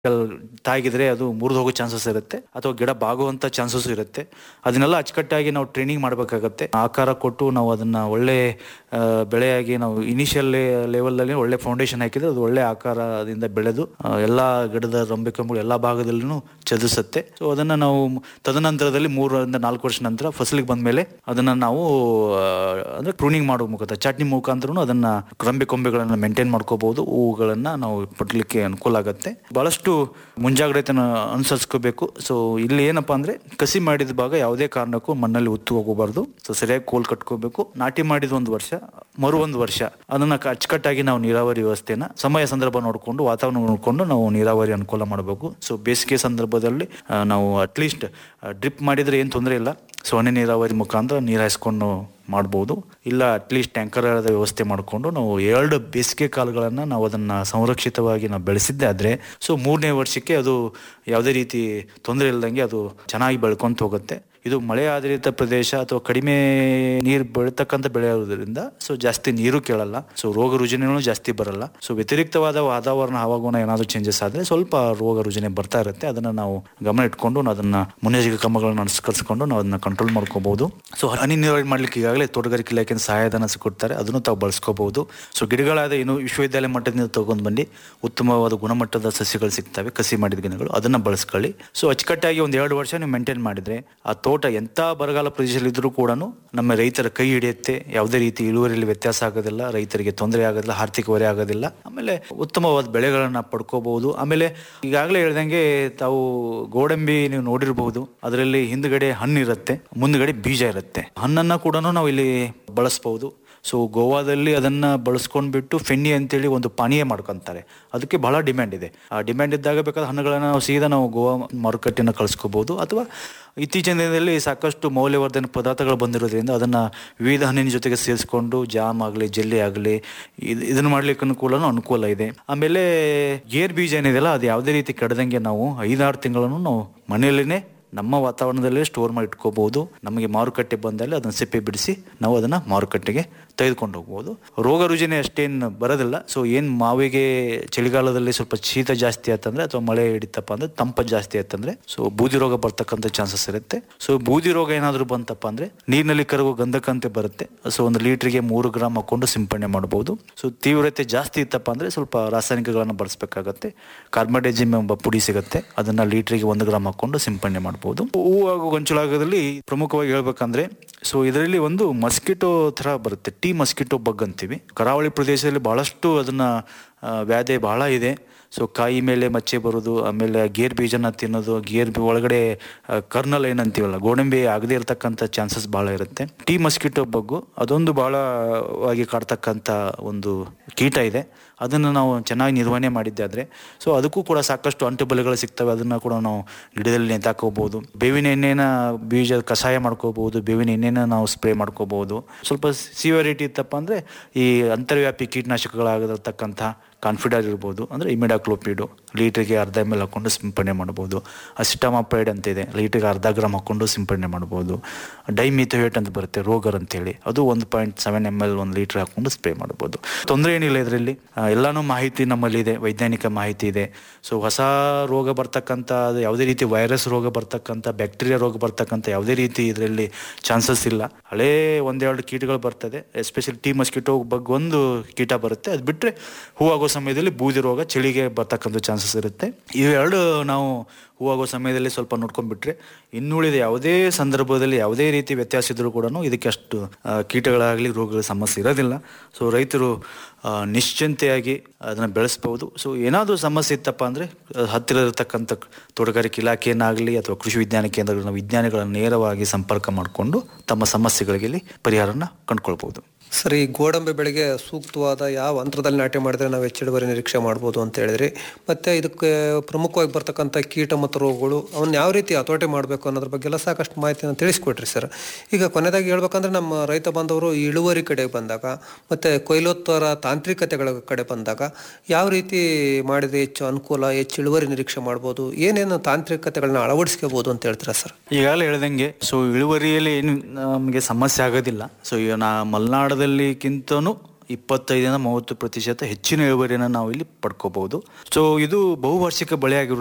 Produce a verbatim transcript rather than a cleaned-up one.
ತಾಗಿದ್ರೆ ಅದು ಮುರಿದು ಹೋಗೋ ಚಾನ್ಸಸ್ ಇರುತ್ತೆ ಅಥವಾ ಗಿಡ ಬಾಗುವಂಥ ಚಾನ್ಸಸ್ ಇರುತ್ತೆ. ಅದನ್ನೆಲ್ಲ ಅಚ್ಚುಕಟ್ಟಾಗಿ ನಾವು ಟ್ರೈನಿಂಗ್ ಮಾಡಬೇಕಾಗತ್ತೆ. ಆಕಾರ ಕೊಟ್ಟು ನಾವು ಅದನ್ನ ಒಳ್ಳೆ ಆ, ಬೆಳೆಯಾಗಿ ನಾವು ಇನಿಷಿಯಲ್ ಲೆವೆಲಲ್ಲಿ ಒಳ್ಳೆ ಫೌಂಡೇಶನ್ ಹಾಕಿದ್ರೆ ಅದು ಒಳ್ಳೆ ಆಕಾರದಿಂದ ಬೆಳೆದು ಆ, ಎಲ್ಲಾ ಗಿಡದ ರೆಂಬೆ ಕೊಂಬೆಗಳು ಎಲ್ಲಾ ಭಾಗದಲ್ಲೂ ಚದುರಿಸುತ್ತೆ. ಸೊ ಅದನ್ನ ನಾವು ತದನಂತರದಲ್ಲಿ ಮೂರರಿಂದ ನಾಲ್ಕು ವರ್ಷ ನಂತರ ಫಸಲಿಗೆ ಬಂದ್ಮೇಲೆ ಅದನ್ನ ನಾವು ಆ, ಅಂದ್ರೆ ಪ್ರೂನಿಂಗ್ ಮಾಡೋ ಮುಖಾಂತರ ಚಟ್ನಿ ಮುಖಾಂತರ ಅದನ್ನ ರೆಂಬೆ ಕೊಂಬೆಗಳನ್ನ ಮೇಂಟೈನ್ ಮಾಡ್ಕೋಬಹುದು. ಹೂವುಗಳನ್ನ ನಾವು ಪಡ್ಲಿಕ್ಕೆ ಅನುಕೂಲ ಆಗುತ್ತೆ. ಬಹಳಷ್ಟು ಮುಂಜಾಗ್ರತೆನ ಅನುಸರಿಸ್ಕೋಬೇಕು. ಸೊ ಇಲ್ಲಿ ಏನಪ್ಪಾ ಅಂದ್ರೆ ಕಸಿ ಮಾಡಿದ ಭಾಗ ಯಾವುದೇ ಕಾರಣಕ್ಕೂ ಮಣ್ಣಲ್ಲಿ ಉತ್ತು ಹೋಗಬಾರ್ದು. ಸೊ ಸರಿಯಾಗಿ ಕೋಲ್ ಕಟ್ಕೋಬೇಕು. ನಾಟಿ ಮಾಡಿದ ಒಂದು ವರ್ಷ ಮರು ಒಂದು ವರ್ಷ ಅದನ್ನ ಕ- ಅಚ್ಚುಕಟ್ಟಾಗಿ ನಾವು ನೀರಾವರಿ ವ್ಯವಸ್ಥೆನ ಸಮಯ ಸಂದರ್ಭ ನೋಡಿಕೊಂಡು ವಾತಾವರಣ ನೋಡಿಕೊಂಡು ನಾವು ನೀರಾವರಿ ಅನುಕೂಲ ಮಾಡಬೇಕು. ಸೊ ಬೇಸಿಗೆ ಸಂದರ್ಭದಲ್ಲಿ ಆ, ನಾವು ಅಟ್ಲೀಸ್ಟ್ ಡ್ರಿಪ್ ಮಾಡಿದ್ರೆ ಏನು ತೊಂದರೆ ಇಲ್ಲ. ಸೊ ಹನಿ ನೀರಾವರಿ ಮುಖಾಂತರ ನೀರು ಹಾಯಿಸ್ಕೊಂಡು ಮಾಡ್ಬೋದು. ಇಲ್ಲ ಅಟ್ಲೀಸ್ಟ್ ಟ್ಯಾಂಕರ್ ವ್ಯವಸ್ಥೆ ಮಾಡಿಕೊಂಡು ನಾವು ಎರಡು ಬೇಸಿಗೆ ಕಾಲಗಳನ್ನು ನಾವು ಅದನ್ನು ಸಂರಕ್ಷಿತವಾಗಿ ನಾವು ಬೆಳೆಸಿದ್ದೆ ಆದರೆ ಸೊ ಮೂರನೇ ವರ್ಷಕ್ಕೆ ಅದು ಯಾವುದೇ ರೀತಿ ತೊಂದರೆ ಇಲ್ದಂಗೆ ಅದು ಚೆನ್ನಾಗಿ ಬೆಳ್ಕೊಂತ ಹೋಗುತ್ತೆ. ಇದು ಮಳೆ ಆಧಾರಿತ ಪ್ರದೇಶ ಅಥವಾ ಕಡಿಮೆ ನೀರು ಬೆಳೀತಕ್ಕಂಥ ಬೆಳೆ ಇರೋದ್ರಿಂದ ಸೊ ಜಾಸ್ತಿ ನೀರು ಕೇಳಲ್ಲ. ಸೊ ರೋಗ ರುಜಿನಗಳು ಜಾಸ್ತಿ ಬರಲ್ಲ. ಸೊ ವ್ಯತಿರಿಕ್ತವಾದ ವಾತಾವರಣ ಹವಾಗುಣ ಏನಾದರೂ ಚೇಂಜಸ್ ಆದರೆ ಸ್ವಲ್ಪ ರೋಗ ರುಜಿನ ಬರ್ತಾ ಇರುತ್ತೆ. ಅದನ್ನ ನಾವು ಗಮನ ಇಟ್ಕೊಂಡು ನಾವು ಅದನ್ನ ಮುನ್ನೆಚ್ಚರಿಕೆ ಕ್ರಮಗಳನ್ನು ಅನುಸರಿಸಿಕೊಂಡು ನಾವು ಅದನ್ನ ಕಂಟ್ರೋಲ್ ಮಾಡ್ಕೋಬಹುದು. ಸೊ ಹನಿ ನೀರಾವರಿ ಮಾಡ್ಲಿಕ್ಕೆ ಈಗಾಗಲೇ ತೋಟಗಾರಿಕೆ ಇಲಾಖೆಯಿಂದ ಸಹಾಯಧನ ಕೊಡ್ತಾರೆ. ಅದನ್ನು ತಾವು ಬಳಸ್ಕೋಬಹುದು. ಸೊ ಗಿಡಗಳಾದ ಏನು ವಿಶ್ವವಿದ್ಯಾಲಯ ಮಟ್ಟದಿಂದ ತಗೊಂಡು ಬಂದು ಉತ್ತಮವಾದ ಗುಣಮಟ್ಟದ ಸಸ್ಯಗಳು ಸಿಗ್ತವೆ. ಕಸಿ ಮಾಡಿದ ಗಿಡಗಳು ಅದನ್ನ ಬಳಸ್ಕೊಳ್ಳಿ. ಸೊ ಅಚ್ಚುಕಟ್ಟಾಗಿ ಒಂದ್ ಎರಡು ವರ್ಷ ನೀವು ಮೇಂಟೈನ್ ಮಾಡಿದ್ರೆ ಆ ತೋಟ ಎಂತ ಬರಗಾಲ ಪ್ರದೇಶದಲ್ಲಿ ಇದ್ರೂ ಕೂಡ ನಮ್ಮ ರೈತರ ಕೈ ಹಿಡಿಯುತ್ತೆ. ಯಾವುದೇ ರೀತಿ ಇಳುವರಿಯಲ್ಲಿ ವ್ಯತ್ಯಾಸ ಆಗೋದಿಲ್ಲ. ರೈತರಿಗೆ ತೊಂದರೆ ಆಗೋದಿಲ್ಲ. ಆರ್ಥಿಕ ಹೊರೆ ಆಗೋದಿಲ್ಲ. ಆಮೇಲೆ ಉತ್ತಮವಾದ ಬೆಳೆಗಳನ್ನ ಪಡ್ಕೋಬಹುದು. ಆಮೇಲೆ ಈಗಾಗಲೇ ಹೇಳ್ದಂಗೆ ತಾವು ಗೋಡಂಬಿ ನೀವು ನೋಡಿರಬಹುದು. ಅದರಲ್ಲಿ ಹಿಂದ್ಗಡೆ ಹಣ್ಣು ಇರುತ್ತೆ, ಮುಂದ್ಗಡೆ ಬೀಜ ಇರುತ್ತೆ. ಹಣ್ಣನ್ನ ಕೂಡ ನಾವು ಇಲ್ಲಿ ಬಳಸಬಹುದು. ಸೊ ಗೋವಾದಲ್ಲಿ ಅದನ್ನ ಬಳಸ್ಕೊಂಡ್ಬಿಟ್ಟು ಫೆನ್ನಿ ಅಂತೇಳಿ ಒಂದು ಪಾನೀಯ ಮಾಡ್ಕೊಂತಾರೆ. ಅದಕ್ಕೆ ಬಹಳ ಡಿಮ್ಯಾಂಡ್ ಇದೆ. ಆ ಡಿಮ್ಯಾಂಡ್ ಇದ್ದಾಗ ಬೇಕಾದ ಹಣ್ಣುಗಳನ್ನ ನಾವು ಸೀದಾ ನಾವು ಗೋವಾ ಮಾರುಕಟ್ಟೆನ ಕಳಿಸ್ಕೋಬಹುದು. ಅಥವಾ ಇತ್ತೀಚಿನ ದಿನದಲ್ಲಿ ಸಾಕಷ್ಟು ಮೌಲ್ಯವರ್ಧನೆ ಪದಾರ್ಥಗಳು ಬಂದಿರೋದ್ರಿಂದ ಅದನ್ನ ವಿವಿಧ ಹಣ್ಣಿನ ಜೊತೆಗೆ ಸೇರಿಸ್ಕೊಂಡು ಜಾಮ್ ಆಗಲಿ ಜೆಲ್ಲಿ ಆಗಲಿ ಇದನ್ನ ಮಾಡ್ಲಿಕ್ಕೂ ಕೂಡ ಅನುಕೂಲ ಇದೆ. ಆಮೇಲೆ ಗೇರ್ ಬೀಜ ಏನಿದೆಯಲ್ಲ ಅದು ಯಾವುದೇ ರೀತಿ ಕೆಡದಂಗೆ ನಾವು ಐದಾರು ತಿಂಗಳನ್ನು ನಾವು ಮನೆಯಲ್ಲಿನೇ ನಮ್ಮ ವಾತಾವರಣದಲ್ಲೇ ಸ್ಟೋರ್ ಮಾಡಿ ಇಟ್ಕೋಬಹುದು. ನಮಗೆ ಮಾರುಕಟ್ಟೆ ಬಂದಲ್ಲಿ ಅದನ್ನ ಸಿಪ್ಪೆ ಬಿಡಿಸಿ ನಾವು ಅದನ್ನ ಮಾರುಕಟ್ಟೆಗೆ ತೆಗೆದುಕೊಂಡು ಹೋಗ್ಬೋದು. ರೋಗ ರುಜಿನ ಅಷ್ಟೇನು ಬರೋದಿಲ್ಲ. ಸೊ ಏನ್ ಮಾವಿಗೆ ಚಳಿಗಾಲದಲ್ಲಿ ಸ್ವಲ್ಪ ಶೀತ ಜಾಸ್ತಿ ಆಯ್ತಂದ್ರೆ ಅಥವಾ ಮಳೆ ಹಿಡಿತಪ್ಪ ಅಂದ್ರೆ ತಂಪ ಜಾಸ್ತಿ ಆಯ್ತಂದ್ರೆ ಸೊ ಬೂದಿ ರೋಗ ಬರ್ತಕ್ಕಂಥ ಚಾನ್ಸಸ್ ಇರುತ್ತೆ. ಸೊ ಬೂದಿ ರೋಗ ಏನಾದ್ರು ಬಂತಪ್ಪ ಅಂದ್ರೆ ನೀರಿನಲ್ಲಿ ಕರಗುವ ಗಂಧಕಂತೆ ಬರುತ್ತೆ. ಸೊ ಒಂದು ಲೀಟರ್ಗೆ ಮೂರು ಗ್ರಾಮ್ ಹಾಕೊಂಡು ಸಿಂಪಡಣೆ ಮಾಡಬಹುದು. ಸೊ ತೀವ್ರತೆ ಜಾಸ್ತಿ ಇತ್ತಪ್ಪ ಅಂದ್ರೆ ಸ್ವಲ್ಪ ರಾಸಾಯನಿಕಗಳನ್ನ ಬಳಸಬೇಕಾಗತ್ತೆ. ಕಾರ್ಬಾಡೆಜಿಮ್ ಎಂಬ ಪುಡಿ ಸಿಗುತ್ತೆ. ಅದನ್ನ ಲೀಟರ್ಗೆ ಒಂದು ಗ್ರಾಮ್ ಹಾಕೊಂಡು ಸಿಂಪಡಣೆ ಮಾಡಬಹುದು. ಹೂವು ಹಾಗೂ ಗೊಂಚಲಾಗದಲ್ಲಿ ಪ್ರಮುಖವಾಗಿ ಹೇಳ್ಬೇಕಂದ್ರೆ ಸೊ ಇದರಲ್ಲಿ ಒಂದು ಮಸ್ಕಿಟೋ ತರ ಬರುತ್ತೆ. ಟೀ ಮಸ್ಕಿಟೋ ಬಗ್ ಅಂತೀವಿ. ಕರಾವಳಿ ಪ್ರದೇಶದಲ್ಲಿ ಬಹಳಷ್ಟು ಅದನ್ನ ಆ, ವ್ಯಾಧಿ ಬಹಳ ಇದೆ. ಸೊ ಕಾಯಿ ಮೇಲೆ ಮಚ್ಚೆ ಬರೋದು, ಆಮೇಲೆ ಗೇರ್ ಬೀಜನ ತಿನ್ನೋದು, ಗೇರ್ ಬಿ- ಒಳಗಡೆ ಕರ್ನಲ್ ಏನಂತೀವಲ್ಲ ಗೋಡಂಬಿ ಆಗದೆ ಇರತಕ್ಕಂಥ ಚಾನ್ಸಸ್ ಬಹಳ ಇರುತ್ತೆ. ಟೀ ಮಸ್ಕಿಟೋ ಬಗ್ಗು ಅದೊಂದು ಬಹಳವಾಗಿ ಕಾಡ್ತಕ್ಕಂಥ ಒಂದು ಕೀಟ ಇದೆ. ಅದನ್ನು ನಾವು ಚೆನ್ನಾಗಿ ನಿರ್ವಹಣೆ ಮಾಡಿದ್ದಾದ್ರೆ ಸೊ ಅದಕ್ಕೂ ಕೂಡ ಸಾಕಷ್ಟು ಅಂಟುಬಲೆಗಳು ಸಿಗ್ತವೆ. ಅದನ್ನ ಕೂಡ ನಾವು ಗಿಡದಲ್ಲಿ ನೇತಾಕೋಬಹುದು. ಬೇವಿನ ಎಣ್ಣೆನ ಬೀಜ ಕಷಾಯ ಮಾಡ್ಕೋಬಹುದು. ಬೇವಿನ ಎಣ್ಣೆನ ನಾವು ಸ್ಪ್ರೇ ಮಾಡ್ಕೋಬಹುದು. ಸ್ವಲ್ಪ ಸಿವಿಯರಿಟಿ ಇತ್ತಪ್ಪ ಅಂದ್ರೆ ಈ ಅಂತರ್ವ್ಯಾಪಿ ಕೀಟನಾಶಕಗಳಾಗಿರತಕ್ಕಂಥ ಕಾನ್ಫಿಡರ್ ಇರ್ಬೋದು, ಅಂದರೆ ಇಮಿಡಾಕ್ಲೋಪಿಡು ಲೀಟರ್ಗೆ ಅರ್ಧ ಎಮ್ ಎಲ್ ಹಾಕೊಂಡು ಸಿಂಪಡಣೆ ಮಾಡ್ಬೋದು. ಅಸಿಟಮಾಪೈಡ್ ಅಂತ ಇದೆ, ಲೀಟರ್ಗೆ ಅರ್ಧ ಗ್ರಾಮ್ ಹಾಕೊಂಡು ಸಿಂಪಡಣೆ ಮಾಡ್ಬೋದು. ಡೈಮಿಥೋಯೇಟ್ ಅಂತ ಬರುತ್ತೆ ರೋಗರ್ ಅಂತೇಳಿ, ಅದು ಒಂದು ಪಾಯಿಂಟ್ ಸೆವೆನ್ ಎಮ್ ಎಲ್ ಒಂದು ಲೀಟರ್ ಹಾಕೊಂಡು ಸ್ಪ್ರೇ ಮಾಡ್ಬೋದು. ತೊಂದರೆ ಏನಿಲ್ಲ ಇದರಲ್ಲಿ. ಎಲ್ಲಾನು ಮಾಹಿತಿ ನಮ್ಮಲ್ಲಿದೆ, ವೈಜ್ಞಾನಿಕ ಮಾಹಿತಿ ಇದೆ. ಸೊ ಹೊಸ ರೋಗ ಬರ್ತಕ್ಕಂಥ ಯಾವುದೇ ರೀತಿ ವೈರಸ್ ರೋಗ ಬರ್ತಕ್ಕಂಥ ಬ್ಯಾಕ್ಟೀರಿಯಾ ರೋಗ ಬರ್ತಕ್ಕಂಥ ಯಾವುದೇ ರೀತಿ ಇದರಲ್ಲಿ ಚಾನ್ಸಸ್ ಇಲ್ಲ. ಹಳೇ ಒಂದೆರಡು ಕೀಟಗಳು ಬರ್ತದೆ. ಎಸ್ಪೆಷಲಿ ಟೀ ಮಸ್ಕಿಟೋ ಬಗ್ಗೆ ಒಂದು ಕೀಟ ಬರುತ್ತೆ. ಅದು ಬಿಟ್ಟರೆ ಹೂವಾಗೋ ಸಮಯದಲ್ಲಿ ಬೂದಿ ರೋಗ ಚಳಿಗೆ ಬರ್ತಕ್ಕಂಥ ಚಾನ್ಸಸ್ ಇರುತ್ತೆ. ಇವೆರಡು ನಾವು ಹೂವಾಗೋ ಸಮಯದಲ್ಲಿ ಸ್ವಲ್ಪ ನೋಡ್ಕೊಂಡ್ಬಿಟ್ರೆ ಇನ್ನುಳಿದ ಯಾವುದೇ ಸಂದರ್ಭದಲ್ಲಿ ಯಾವುದೇ ರೀತಿ ವ್ಯತ್ಯಾಸ ಇದ್ರೂ ಕೂಡ ಇದಕ್ಕೆ ಅಷ್ಟು ಆ, ಕೀಟಗಳಾಗಲಿ ರೋಗಗಳ ಸಮಸ್ಯೆ ಇರೋದಿಲ್ಲ. ಸೊ ರೈತರು ಆ, ನಿಶ್ಚಿಂತೆಯಾಗಿ ಅದನ್ನು ಬೆಳೆಸ್ಬೋದು. ಸೊ ಏನಾದರೂ ಸಮಸ್ಯೆ ಇತ್ತಪ್ಪ ಅಂದರೆ ಹತ್ತಿರ ಇರತಕ್ಕಂಥ ತೋಟಗಾರಿಕೆ ಇಲಾಖೆಯನ್ನಾಗಲಿ ಅಥವಾ ಕೃಷಿ ವಿಜ್ಞಾನ ಕೇಂದ್ರಗಳನ್ನ ವಿಜ್ಞಾನಿಗಳನ್ನು ನೇರವಾಗಿ ಸಂಪರ್ಕ ಮಾಡಿಕೊಂಡು ತಮ್ಮ ಸಮಸ್ಯೆಗಳಿಗೆ ಇಲ್ಲಿ ಪರಿಹಾರನ ಕಂಡುಕೊಳ್ಬೋದು. ಸರಿ, ಗೋಡಂಬಿ ಬೆಳೆಗೆ ಸೂಕ್ತವಾದ ಯಾವ ಅಂತರದಲ್ಲಿ ನಾಟಿ ಮಾಡಿದ್ರೆ ನಾವು ಹೆಚ್ಚು ಇಳುವರಿ ನಿರೀಕ್ಷೆ ಮಾಡ್ಬೋದು ಅಂತ ಹೇಳಿದ್ರಿ. ಮತ್ತೆ ಇದಕ್ಕೆ ಪ್ರಮುಖವಾಗಿ ಬರ್ತಕ್ಕಂಥ ಕೀಟ ಮತ್ತು ರೋಗಗಳು ಅವನ್ನ ಯಾವ ರೀತಿ ಹತೋಟಿ ಮಾಡಬೇಕು ಅನ್ನೋದ್ರ ಬಗ್ಗೆ ಎಲ್ಲ ಸಾಕಷ್ಟು ಮಾಹಿತಿಯನ್ನು ತಿಳಿಸ್ಕೊಟ್ರಿ ಸರ್. ಈಗ ಕೊನೆಯದಾಗಿ ಹೇಳ್ಬೇಕಂದ್ರೆ ನಮ್ಮ ರೈತ ಬಾಂಧವರು ಇಳುವರಿ ಕಡೆಗೆ ಬಂದಾಗ ಮತ್ತೆ ಕೊಯ್ಲೋತ್ತರ ತಾಂತ್ರಿಕತೆಗಳ ಕಡೆ ಬಂದಾಗ ಯಾವ ರೀತಿ ಮಾಡಿದ್ರೆ ಹೆಚ್ಚು ಅನುಕೂಲ, ಹೆಚ್ಚು ಇಳುವರಿ ನಿರೀಕ್ಷೆ ಮಾಡ್ಬೋದು, ಏನೇನು ತಾಂತ್ರಿಕತೆಗಳನ್ನ ಅಳವಡಿಸ್ಕೋಬಹುದು ಅಂತ ಹೇಳ್ತೀರಾ ಸರ್? ಈಗಾಗಲೇ ಹೇಳ್ದಂಗೆ ಸೊ ಇಳುವರಿಯಲ್ಲಿ ಏನು ನಮಗೆ ಸಮಸ್ಯೆ ಆಗೋದಿಲ್ಲ. ಸೊ ಈಗ ನಾ ಮಲೆನಾಡದಲ್ಲಿಕ್ಕಿಂತನೂ ಇಪ್ಪತ್ತೈದರಿಂದ ಮೂವತ್ತು ಪ್ರತಿಶತ ಹೆಚ್ಚಿನ ಇಳುವರಿಯನ್ನು ನಾವು ಇಲ್ಲಿ ಪಡ್ಕೋಬಹುದು. ಸೊ ಇದು ಬಹುವಾರ್ಷಿಕ ಬೆಳೆ ಆಗಿರೋದ್ರಿಂದ